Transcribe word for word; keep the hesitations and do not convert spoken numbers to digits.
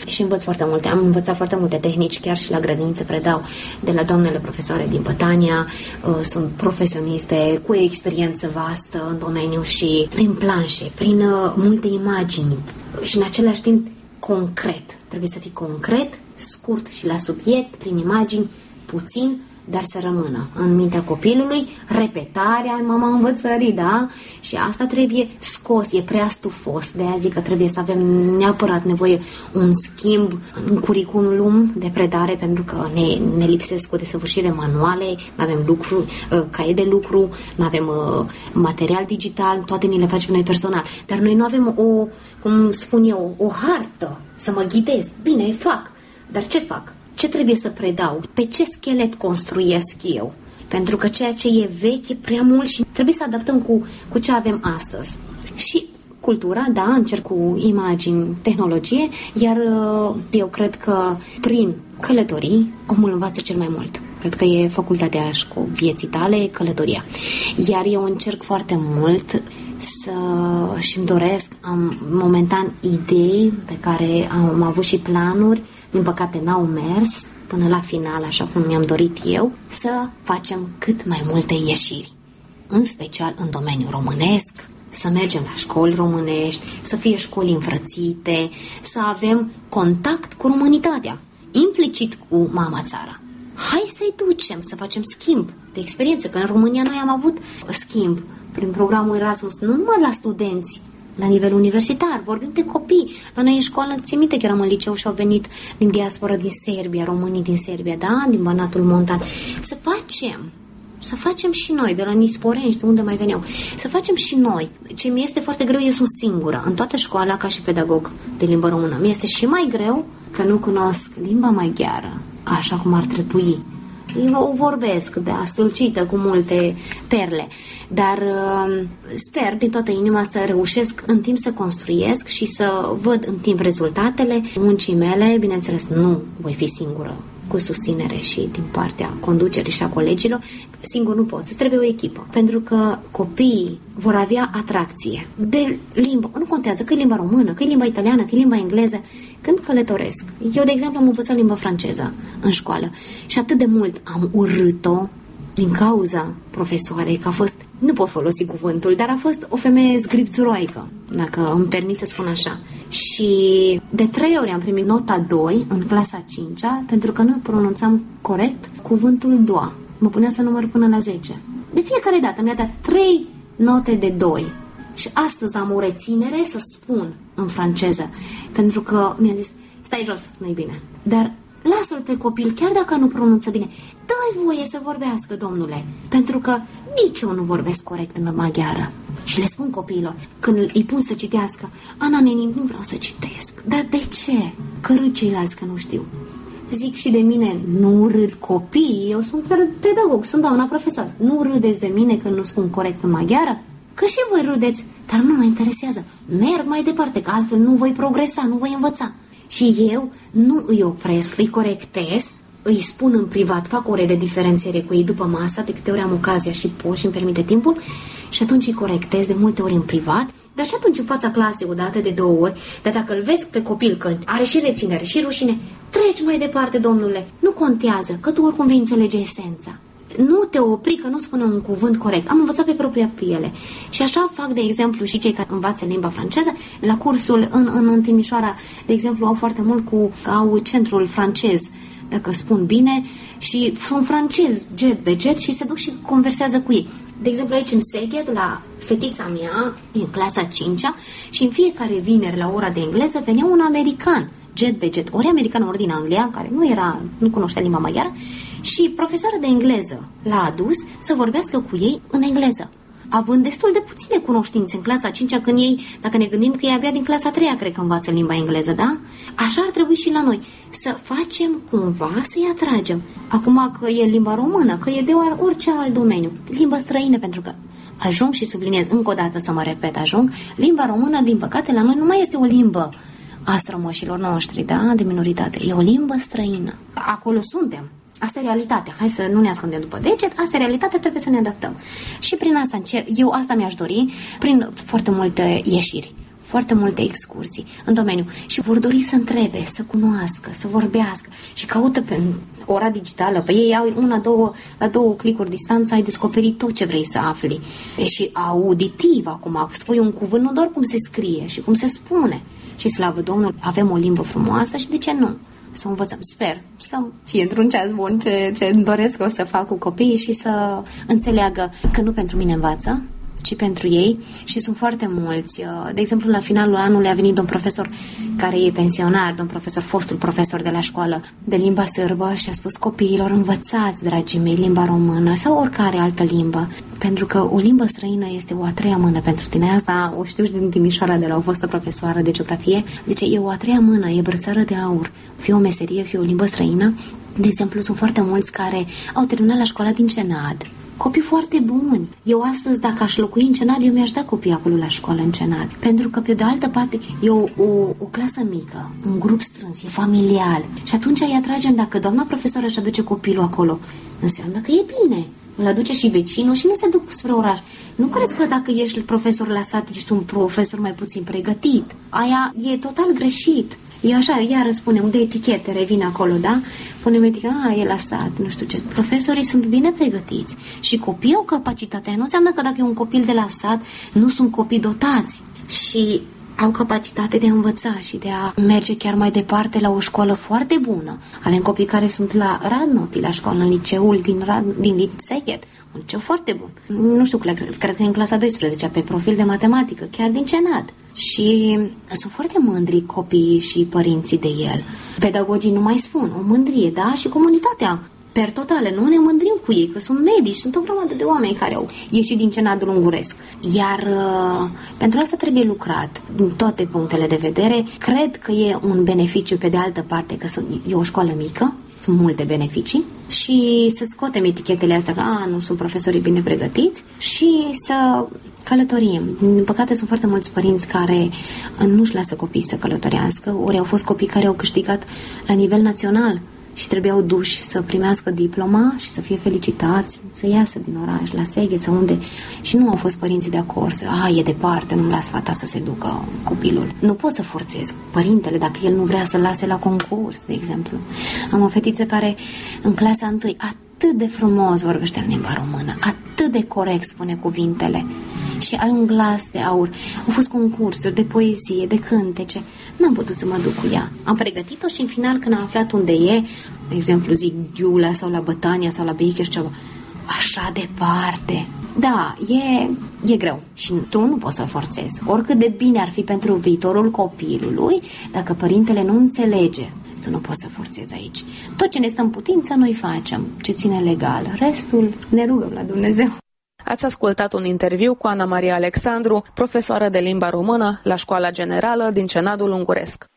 și învăț foarte multe. Am învățat foarte multe tehnici, chiar și la grădiniță predau de la doamnele profesoare din Bătania. Sunt profesioniste cu experiență vastă în domeniu și prin planșe, prin multe imagini și în același timp concret. Trebuie să fii concret, scurt și la subiect, prin imagini, puțin, dar să rămână în mintea copilului, repetarea, mama învățării, da? Și asta trebuie scos, e prea stufos, de aia zic că trebuie să avem neapărat nevoie un schimb în curriculum de predare, pentru că ne, ne lipsesc cu desăvârșire manuale, nu avem lucru, caiet de lucru, nu avem material digital, toate ni le facem noi personal, dar noi nu avem o, cum spun eu, o hartă să mă ghidez, bine, fac, dar ce fac? Ce trebuie să predau? Pe ce schelet construiesc eu? Pentru că ceea ce e vechi e prea mult și trebuie să adaptăm cu, cu ce avem astăzi. Și cultura, da, încerc cu imagini, tehnologie, iar eu cred că prin călătorii omul învață cel mai mult. Cred că e facultatea vieții tale, călătoria. Iar eu încerc foarte mult să și-mi doresc, am momentan idei pe care am avut și planuri, din păcate n-au mers până la final, așa cum mi-am dorit eu, să facem cât mai multe ieșiri, în special în domeniul românesc, să mergem la școli românești, să fie școli înfrățite, să avem contact cu românitatea, implicit cu mama țara. Hai să-i ducem, să facem schimb de experiență, că în România noi am avut schimb prin programul Erasmus, nu numai la studenți, la nivel universitar, vorbim de copii. La noi în școală, țin minte că eram în liceu și au venit din diaspora din Serbia, românii din Serbia, da? Din Banatul Montan. Să facem, să facem și noi, de la Nisporeni și de unde mai veneau, să facem și noi. Ce mi este foarte greu, eu sunt singură, în toată școala, ca și pedagog de limbă română. Mi este și mai greu că nu cunosc limba maghiară, așa cum ar trebui. Eu o vorbesc, da, stâlcită, cu multe perle, dar uh, sper din toată inima să reușesc în timp să construiesc și să văd în timp rezultatele muncii mele. Bineînțeles, nu voi fi singură, cu susținere și din partea conducerii și a colegilor. Singur nu pot, îți trebuie o echipă, pentru că copiii vor avea atracție de limbă, nu contează că e limba română, că e limba italiană, că e limba engleză. Când călătoresc, eu de exemplu am învățat limba franceză în școală și atât de mult am urât-o din cauza profesoarei, că a fost, nu pot folosi cuvântul, dar a fost o femeie zgripțuroaică, dacă îmi permit să spun așa. Și de trei ori am primit nota doi în clasa a cincea pentru că nu pronunțam corect cuvântul doa. Mă punea să număr până la zece. De fiecare dată mi-a dat trei note de doi. Și astăzi am o reținere să spun în franceză, pentru că mi-a zis, stai jos, nu-i bine. Dar lasă-l pe copil, chiar dacă nu pronunță bine, dă-i voie să vorbească, domnule, pentru că nici eu nu vorbesc corect în maghiară. Și le spun copiilor, când îi pun să citească, Ana, neni, nu vreau să citesc. Dar de ce? Că râd ceilalți că nu știu. Zic și de mine, nu râd copiii, eu sunt pedagog, sunt doamna profesor. Nu râdeți de mine când nu spun corect în maghiară? Că și voi râdeți, dar nu mă interesează. Merg mai departe, că altfel nu voi progresa, nu voi învăța. Și eu nu îi opresc, îi corectez, îi spun în privat, fac ore de diferențiere cu ei după masă, de câte ori am ocazia și pot și îmi permite timpul, și atunci îi corectez de multe ori în privat, dar și atunci în fața clasei o dată de două ori. Dar dacă îl vezi pe copil că are și reținere și rușine, treci mai departe, domnule, nu contează, că tu oricum vei înțelege esența. Nu te opri că nu spune un cuvânt corect. Am învățat pe propria piele. Și așa fac, de exemplu, și cei care învață limba franceză. La cursul în, în, în Timișoara, de exemplu, au foarte mult cu, au centrul francez, dacă spun bine, și sunt francezi, jet be jet, și se duc și conversează cu ei. De exemplu, aici în Seged, la fetița mea, în clasa a cincea, și în fiecare vineri, la ora de engleză, venea un american, jet be jet, ori american, ori din Anglia, care nu era, nu cunoștea limba maghiară, și profesoara de engleză l-a adus să vorbească cu ei în engleză, având destul de puține cunoștințe în clasa a cincea, când ei, dacă ne gândim că e abia din clasa a treia, cred că învață limba engleză, da? Așa ar trebui și la noi, să facem cumva să-i atragem. Acum că e limba română, că e de orice alt domeniu, limba străină, pentru că ajung și subliniez încă o dată, să mă repet, ajung, limba română, din păcate, la noi nu mai este o limbă a strămoșilor noștri, da? De minoritate, e o limbă străină. Acolo suntem. Asta e realitatea. Hai să nu ne ascundem după deget. Asta e realitatea, trebuie să ne adaptăm. Și prin asta încerc, eu asta mi-aș dori, prin foarte multe ieșiri. foarte multe excursii în domeniu și vor dori să întrebe, să cunoască, să vorbească și caută pe ora digitală. Pe ei au una, două, la două clicuri distanță ai descoperit tot ce vrei să afli. Și auditiv acum, spui un cuvânt, nu doar cum se scrie și cum se spune. Și slavă Domnului, avem o limbă frumoasă și de ce nu? Să învățăm, sper, să fie într-un ceas bun ce, ce îmi doresc o să fac cu copiii și să înțeleagă că nu pentru mine învață, ci pentru ei și sunt foarte mulți. De exemplu, la finalul anului a venit domn profesor care e pensionar, domn profesor, fostul profesor de la școală de limba sârbă și a spus copiilor, învățați, dragii mei, limba română sau oricare altă limbă, pentru că o limbă străină este o a treia mână pentru tine. Asta o știu și din Timișoara de la o fostă profesoară de geografie. Zice, e o a treia mână, e brățară de aur, fie o meserie, fie o limbă străină. De exemplu, sunt foarte mulți care au terminat la școala din Cenad, copii foarte buni. Eu astăzi, dacă aș locui în Cenad, eu mi-aș da copiii acolo la școală în Cenad. Pentru că, pe de altă parte, e o, o, o clasă mică, un grup strâns, e familial. Și atunci îi atragem, dacă doamna profesoară își aduce copilul acolo, înseamnă că e bine. Îl aduce și vecinul și nu se duc spre oraș. Nu crezi că dacă ești profesor la sat, ești un profesor mai puțin pregătit? Aia e total greșit. E așa, iară spunem, de etichete, revin acolo, da? Punem etichete, a, e la sat, nu știu ce. Profesorii sunt bine pregătiți și copiii au capacitatea. Nu înseamnă că dacă e un copil de la sat, nu sunt copii dotați și au capacitate de a învăța și de a merge chiar mai departe la o școală foarte bună. Avem copii care sunt la Radnoti, la școală, în liceul din, Rad, din Szeged, un liceu foarte bun. Nu știu, cred, cred că e în clasa a douăsprezecea, pe profil de matematică, chiar din Cenad. Și sunt foarte mândri copiii și părinții de el. Pedagogii nu mai spun, o mândrie, da? Și comunitatea per totale, nu ne mândrim cu ei, că sunt medici, sunt o grămadă de oameni care au ieșit din Cenadul unguresc. Iar uh, pentru asta trebuie lucrat din toate punctele de vedere. Cred că e un beneficiu, pe de altă parte, că sunt, e o școală mică, sunt multe beneficii și să scoatem etichetele astea că a, nu sunt profesorii bine pregătiți și să călătorim. Din păcate sunt foarte mulți părinți care nu-și lasă copiii să călătorească, ori au fost copii care au câștigat la nivel național și trebuiau duși să primească diploma și să fie felicitați, să iasă din oraș, la Szeged sau unde. Și nu au fost părinții de acord, să, a, e departe, nu-mi las fata să se ducă copilul. Nu pot să forțez părintele dacă el nu vrea să-l lase la concurs, de exemplu. Am o fetiță care în clasa întâi atât de frumos vorbește în limba română, atât de corect spune cuvintele și are un glas de aur. Au fost concursuri de poezie, de cântece. N-am putut să mă duc cu ea. Am pregătit-o și în final, când am aflat unde e, de exemplu, zic Giula sau la Bătania sau la Beicheș, ceva, așa departe. Da, e, e greu și tu nu poți să-l forțezi. Oricât de bine ar fi pentru viitorul copilului, dacă părintele nu înțelege, tu nu poți să forțezi aici. Tot ce ne stă în putință, noi facem, ce ține legal. Restul ne rugăm la Dumnezeu. Ați ascultat un interviu cu Ana Maria Alexandru, profesoară de limba română la Școala Generală din Cenadul Unguresc.